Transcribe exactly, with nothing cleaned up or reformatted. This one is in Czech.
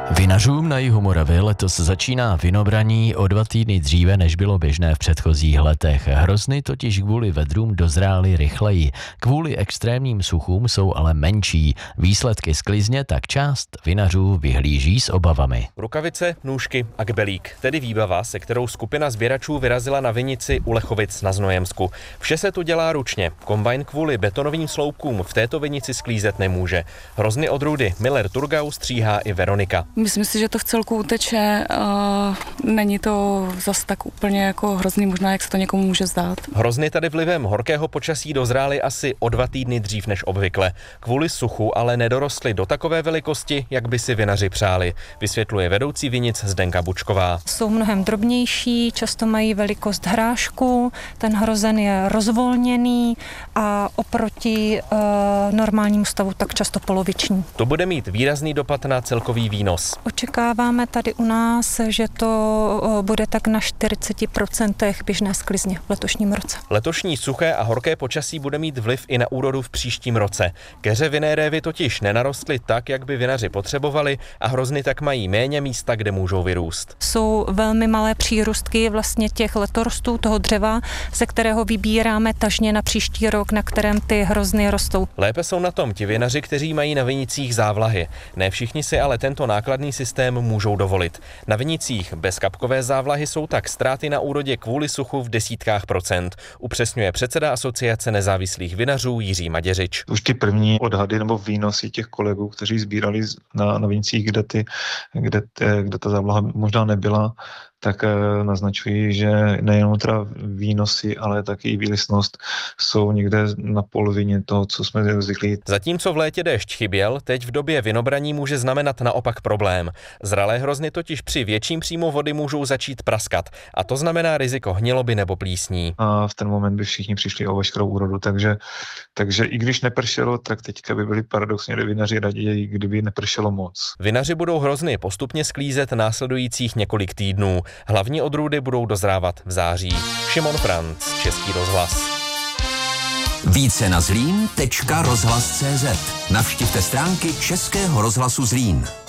Vinařům na jihu Moravy letos začíná vinobraní o dva týdny dříve, než bylo běžné v předchozích letech. Hrozny totiž kvůli vedrům dozrály rychleji. Kvůli extrémním suchům jsou ale menší. Výsledky sklizně tak část vinařů vyhlíží s obavami. Rukavice, nůžky a kbelík, tedy výbava, se kterou skupina sběračů vyrazila na vinici u Lechovic na Znojemsku. Vše se tu dělá ručně. Kombajn kvůli betonovým sloupkům v této vinici sklízet nemůže. Hrozny odrůdy Miller Thurgau stříhá i Veronika. Myslím si, že to v celku uteče a není to zas tak úplně jako hrozný, možná jak se to někomu může zdát. Hrozny tady vlivem horkého počasí dozrály asi o dva týdny dřív než obvykle. Kvůli suchu ale nedorostly do takové velikosti, jak by si vinaři přáli, vysvětluje vedoucí vinic Zdenka Bučková. Jsou mnohem drobnější, často mají velikost hrášku, ten hrozen je rozvolněný a oproti e, normálnímu stavu tak často poloviční. To bude mít výrazný dopad na celkový výnos. Očekáváme tady u nás, že to bude tak na čtyřicet procent běžné sklizně v letošním roce. Letošní suché a horké počasí bude mít vliv i na úrodu v příštím roce. Keře vinné révy totiž nenarostly tak, jak by vinaři potřebovali, a hrozny tak mají méně místa, kde můžou vyrůst. Jsou velmi malé přírůstky vlastně těch letorostů, toho dřeva, ze kterého vybíráme tažně na příští rok, na kterém ty hrozny rostou. Lépe jsou na tom ti vinaři, kteří mají na vinicích závlahy. Ne všichni si ale tento nákladný systém můžou dovolit. Na vinicích bez kapkové závlahy jsou tak ztráty na úrodě kvůli suchu v desítkách procent, upřesňuje předseda Asociace nezávislých vinařů Jiří Maděřič. Už ty první odhady nebo výnosy těch kolegů, kteří sbírali na, na vinicích, kde, ty, kde, kde ta závlaha možná nebyla, tak naznačují, že nejenom teda výnosy, ale taky i výlisnost jsou někde na polovině toho, co jsme zvyklí. Zatímco v létě déšť chyběl, teď v době vinobraní může znamenat naopak problém. Zralé hrozny totiž při větším příjmu vody můžou začít praskat, a to znamená riziko hniloby nebo plísní. A v ten moment by všichni přišli o veškerou úrodu, takže, takže i když nepršelo, tak teďka by byli paradoxně vinaři raději, kdyby nepršelo moc. Vinaři budou hrozny postupně sklízet následujících několik týdnů. Hlavní odrůdy budou dozrávat v září. Šimon Franc, Český rozhlas. Více na zlín tečka rozhlas tečka cé zet. Navštivte stránky Českého rozhlasu Zlín.